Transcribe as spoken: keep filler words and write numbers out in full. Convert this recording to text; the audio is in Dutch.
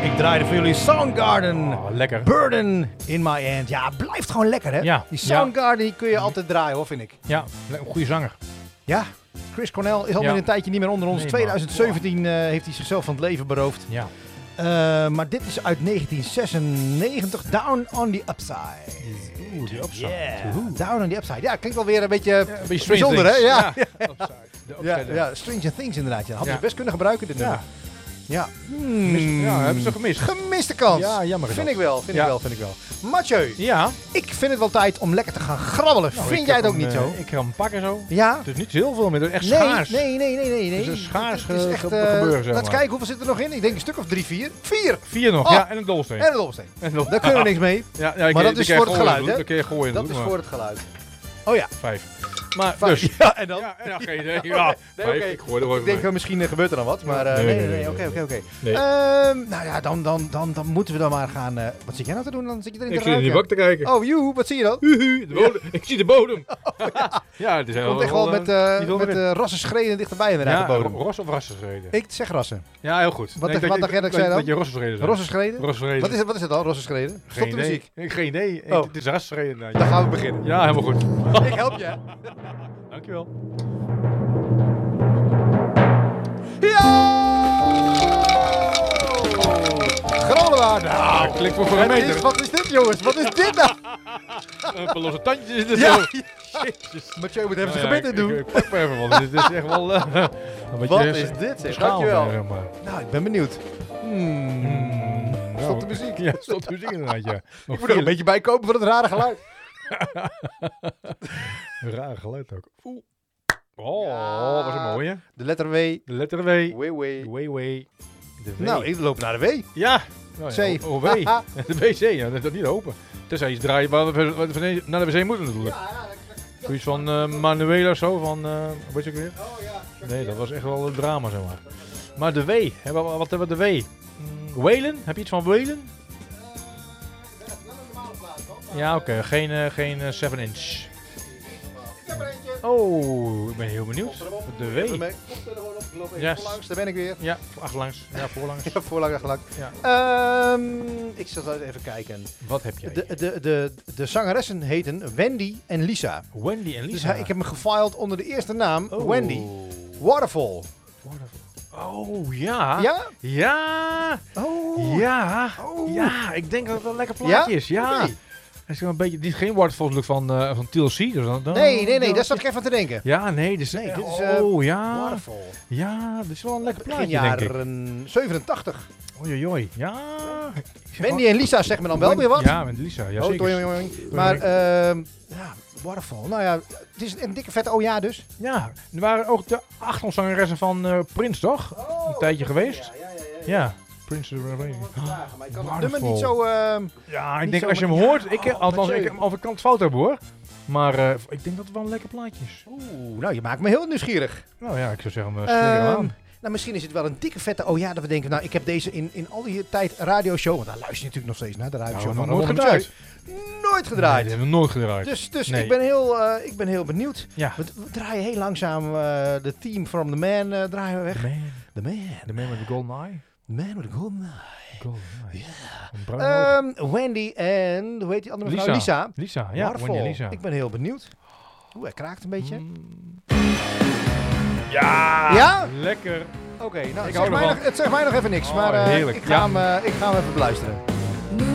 Ik draaide voor jullie Soundgarden. Oh, lekker. Burden in my hand. Ja, het blijft gewoon lekker, hè? Ja. Die Soundgarden die kun je altijd draaien, hoor, vind ik. Ja, een goede zanger. Ja, Chris Cornell is alweer Ja. een tijdje niet meer onder ons. Nee, twintig zeventien uh, heeft hij zichzelf van het leven beroofd. Ja. Uh, maar dit is uit negentien zesennegentig. Down on the Upside. Oeh, die Upside. Yeah. Down on the Upside. Ja, klinkt wel weer een beetje, Ja, een beetje bijzonder, hè? Ja. Ja. Upside. De Ja, upside. ja, Stranger Things inderdaad. Ja. Hadden Ja. ze best kunnen gebruiken, dit nummer. Ja. Ja. Gemist. Ja, hebben ze gemist. Gemiste kans. Ja, jammer is Vind dat. ik wel, vind Ja. ik wel, vind ik wel. Mathieu, Ja. ik vind het wel tijd om lekker te gaan grabbelen. Nou, vind ik jij heb het ook hem, niet eh, zo? Ik ga hem pakken zo. Ja? Het is niet heel veel meer, het is echt Nee, schaars. nee, nee, nee, nee. nee. Het is een schaars Het is ge- echt, ge- eh, gebeuren, zeg Laten we maar. kijken, hoeveel zit er nog in? Ik denk een stuk of drie, vier. Vier! Vier nog, Oh. ja, en een dolsteen. En een dobbelsteen. En een dol- Daar kunnen we niks mee. Ja, ja, ik- Maar dat ik is kan voor het gooien geluid, doen, hè? Dat kun je gooien Dat doen, is maar voor het geluid. Oh ja. Vijf. Maar Vijf. dus. Ja, en dan? Ja, ja, geen idee. Ja, Nee, vijf. oké. Ik gooi er ook Ik denk, mee. uh, misschien uh, gebeurt er dan wat, maar uh, Nee, nee, nee, nee, nee, oké, nee. oké, oké. Nee. Ehm, Nou ja, dan, dan, dan, dan moeten we dan maar gaan... Uh, wat zit jij nou te doen? Dan zit je erin Ik te zit in die ruiken. bak te kijken. Oh, joe, wat zie je dan? Huhu, de bodem. Ik zie de bodem. Ja, het is Komt echt wel met, uh, met uh, rassen schreden dichterbij inderdaad, ja, de bodem. ros of rassenschreden? Ik zeg rassen. Ja, heel goed. Wat Nee, dacht- wat dacht jij dat ik zei dan? Dat je rassenschreden zei. Rassen schreden? Rassenschreden. Wat is het, wat is het dan, rassen schreden? Stop Geen de idee. muziek. Ik- Geen idee. Ik- Oh. Het is rassenschreden. Dan gaan we beginnen. Ja, helemaal goed. Ik help je. Dankjewel. Ja! Groenwaard. Ah, klinkt voor voor een Het is- meter. Wat is dit, jongens? Wat is dit nou? Een paar losse tandjes in de Ja. zo. Mathieu moet even zijn Nou ja, gebit in ik- doen. Ik, ik pak maar even, want dit is echt wel uh, een beetje... Wat is dit, zeg? schaal, Dankjewel. zeg maar. Nou, ik ben benieuwd. Hmm. Mm, Stop nou, de muziek. Ja, stop de muziek inderdaad, ja. Nog Ik moet er vier- een beetje bij kopen voor het rare geluid. Een raar geluid ook. Oeh. Oh, Ja. was een mooie. De letter W. De letter W. W, W. W, W. De W. Nou, ik loop naar de W. Ja. Nou ja, C. O, O, W. De W C, ja, dat is niet open. Tenzij je iets draaien waar we waar we naar de wc moeten natuurlijk. Zoiets van uh, Manuela of zo, van, uh, weet je ook weer? Oh ja. Nee, dat was echt wel een drama, zeg maar. Maar de W, hè, wat, wat hebben we de W? Mm, Whalen? Heb je iets van Whalen? Ja, oké, okay. geen, uh, geen uh, seven inch. Ik heb er eentje. Oh, ik ben heel benieuwd. De W. Even mee. Koptelefoon op. Ik loop even Yes. voorlangs. Daar ben ik weer. Ja, achterlangs. Ja, voorlangs. Ja, voorlangs, achterlangs. Ja. Ehm, ik zal eens even kijken. Wat heb jij? De, de, de, de zangeressen heten Wendy en Lisa. Wendy en Dus Lisa. hij, ik heb hem gefiled onder de eerste naam Oh. Wendy. Waterfall. Oh, ja. Ja? Ja. Oh. Ja. Oh. Ja, ik denk dat het een lekker plaatje is. Ja. Oké. Het is wel een beetje, niet geen waterfall look van, uh, van T L C. Dus dan, dan, Nee, nee, nee, dan- daar zat ik even aan te denken. Ja, nee, dus, Nee, dit is, uh, oh, ja. Waterfall. Ja, dit is wel een lekker Begin plaatje, denk ik. jaren zevenentachtig. Oei, oei, oei. Ja. Wendy en Lisa zegt me dan wel weer wat. Ja, met Lisa. Ja, Oh, zeker. toing, toing, toing. Maar, ehm ja, Waterfall. Nou ja, het is een dikke vette oh ja dus. Ja, er waren ook de achtergrondzangeressen van uh, Prince, toch? Een tijdje geweest. Ja, ja, ja. Ja, Prince. Uh, Maar ik kan het Waterfall. nummer niet zo... ehm, ja, ik Niet denk zo als je hem met- hoort, ja, ik, oh, althans, Mathieu. ik, of ik kan het fout hebben hoor. Maar uh, ik denk dat het wel een lekker plaatje is. Oeh, nou je maakt me heel nieuwsgierig. Nou ja, ik zou zeggen, uh, slinger hem Ehm, aan. nou, misschien is het wel een dikke vette oh ja dat we denken, nou ik heb deze in, in al die tijd radioshow, want daar luister je natuurlijk nog steeds naar, de radioshow Nou, van nooit Ron gedraaid. Mathieu. Nooit Nee, gedraaid. die hebben we nooit gedraaid. Dus, dus Nee. ik, ben heel, uh, ik ben heel benieuwd. Ja. We, we draaien heel langzaam uh, de theme from the man uh, draaien we weg. The man. The man. The man with the golden eye. The man with a golden eye. Golden eye. Een bruin oog. Um, Wendy en, hoe heet die andere mevrouw? Lisa. Lisa. Lisa, ja. Waterfall. Wendy en Lisa. Ik ben heel benieuwd. Oeh, hij kraakt een beetje. Mm. Ja! Ja? Lekker. Oké, okay, nou, Ik het hou zegt, mij ervan. nog, het zegt mij nog even niks, Oh, maar uh, heerlijk. ik, ga Ja. hem, uh, ik ga hem even beluisteren.